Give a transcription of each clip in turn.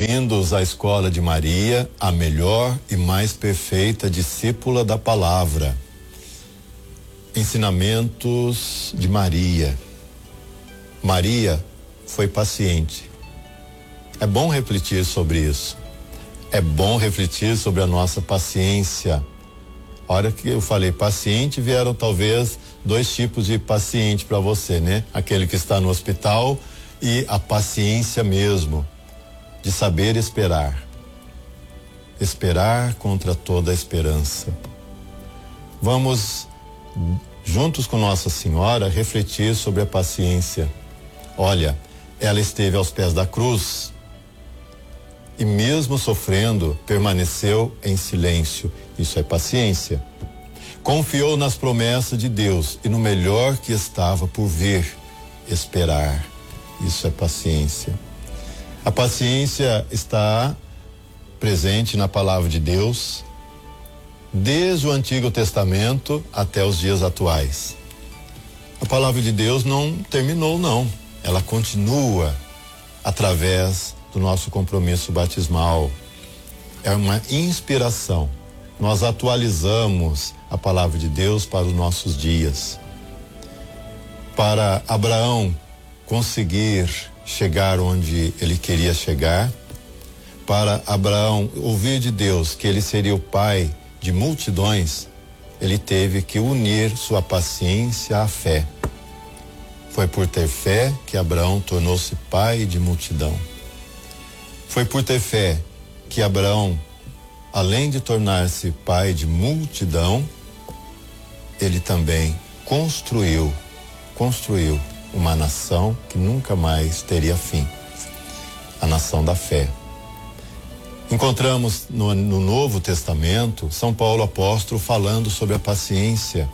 Bem-vindos à Escola de Maria, a melhor e mais perfeita discípula da palavra. Ensinamentos de Maria. Maria foi paciente. É bom refletir sobre isso. É bom refletir sobre a nossa paciência. A hora que eu falei paciente, vieram talvez dois tipos de paciente para você, né? Aquele que está no hospital e a paciência mesmo, de saber esperar. Esperar contra toda a esperança. Vamos, juntos com Nossa Senhora, refletir sobre a paciência. Olha, ela esteve aos pés da cruz e mesmo sofrendo, permaneceu em silêncio. Isso é paciência. Confiou nas promessas de Deus e no melhor que estava por vir. Esperar. Isso é paciência. A paciência está presente na palavra de Deus, desde o Antigo Testamento até os dias atuais. A palavra de Deus não terminou, não. Ela continua através do nosso compromisso batismal. É uma inspiração. Nós atualizamos a palavra de Deus para os nossos dias. Para Abraão conseguir chegar onde ele queria chegar, para Abraão ouvir de Deus que ele seria o pai de multidões, ele teve que unir sua paciência à fé. Foi por ter fé que Abraão tornou-se pai de multidão. Foi por ter fé que Abraão, além de tornar-se pai de multidão, ele também construiu uma nação que nunca mais teria fim. A nação da fé. Encontramos no Novo Testamento São Paulo apóstolo falando sobre a paciência.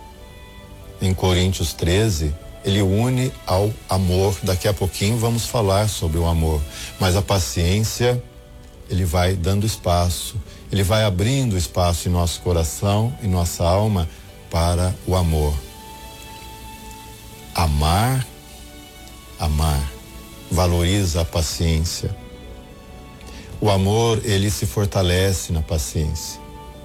Em Coríntios 13, ele une ao amor. Daqui a pouquinho vamos falar sobre o amor. Mas a paciência, ele vai dando espaço, ele vai abrindo espaço em nosso coração, em nossa alma, para o amor. Amar valoriza a paciência. O amor, ele se fortalece na paciência.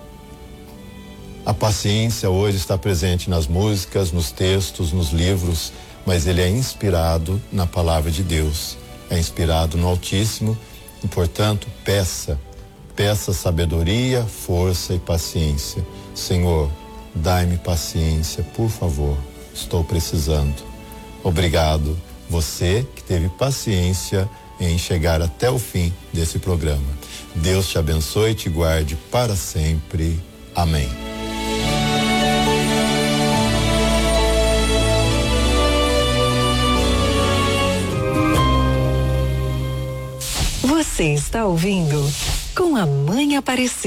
A paciência hoje está presente nas músicas, nos textos, nos livros, mas ele é inspirado na palavra de Deus. É inspirado no Altíssimo e, portanto, peça sabedoria, força e paciência. Senhor, dai-me paciência, por favor. Estou precisando. Obrigado, você que teve paciência em chegar até o fim desse programa. Deus te abençoe e te guarde para sempre. Amém. Você está ouvindo Com a Mãe Aparecida.